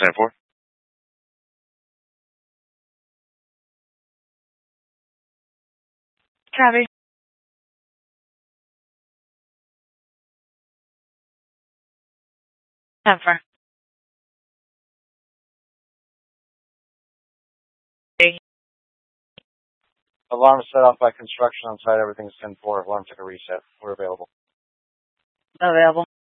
10-4. Copy. Cover. Alarm set off by construction on site. Everything's 10-4. Alarm took a reset. We're available. Available.